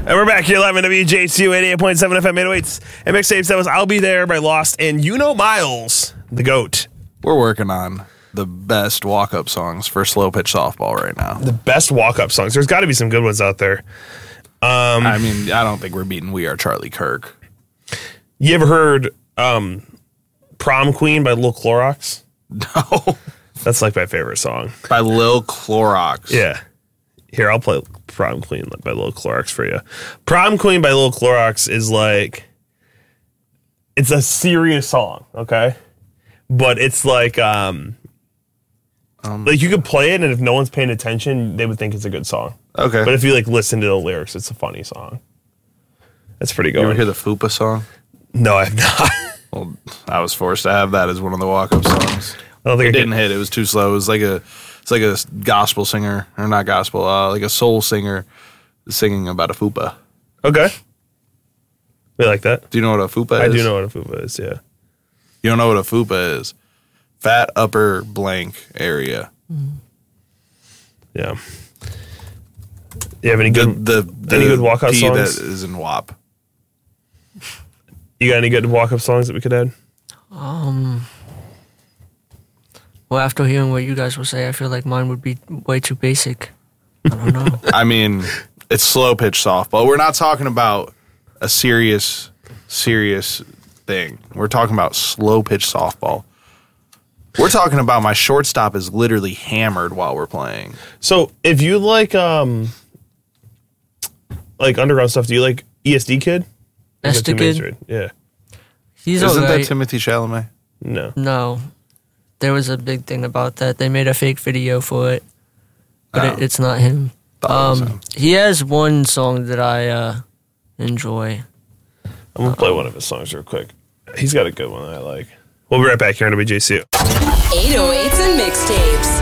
And we're back here live on WJCU 88.7 FM 808s and mixtapes. That was I'll Be There by Lost and You Know Miles, the GOAT. We're working on the best walk-up songs for slow pitch softball right now. The best walk-up songs. There's got to be some good ones out there. I mean, I don't think we're beating We Are Charlie Kirk. You ever heard Prom Queen by Lil Clorox? No. That's like my favorite song. By Lil Clorox. Yeah. Here, I'll play Prom Queen by Lil Clorox for you. Prom Queen by Lil Clorox is like, it's a serious song, okay? But it's like you could play it, and if no one's paying attention, they would think it's a good song. Okay. But if you like listen to the lyrics, it's a funny song. That's pretty good. You ever hear the Fupa song? No, I have not. Well, I was forced to have that as one of the walk-up songs. I don't think It didn't hit. It was too slow. It was like a gospel singer, or not gospel, like a soul singer singing about a fupa. Okay. We like that. Do you know what a fupa is? I do know what a fupa is, yeah. You don't know what a fupa is? Fat upper blank area. Yeah. You have any good any good walk-out P songs? that is in WAP. You got any good walk-up songs that we could add? Well, after hearing what you guys will say, I feel like mine would be way too basic. I don't know. I mean, it's slow pitch softball. We're not talking about a serious thing. We're talking about slow pitch softball. We're talking about my shortstop is literally hammered while we're playing. So if you like underground stuff, do you like ESD Kid? ESD Kid? Yeah. He's Isn't alright. that Timothy Chalamet? No. No. There was a big thing about that. They made a fake video for it, but it's not him. Thought it was him. He has one song that I enjoy. I'm going to play one of his songs real quick. He's got a good one that I like. We'll be right back here on WJCU. 808s and mixtapes.